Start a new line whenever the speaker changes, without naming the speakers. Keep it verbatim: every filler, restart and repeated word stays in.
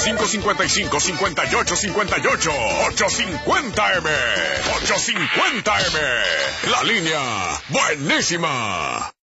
cinco cincuenta y cinco, cincuenta y ocho cincuenta y ocho. ochocientos cincuenta M. ochocientos cincuenta M. La línea buenísima.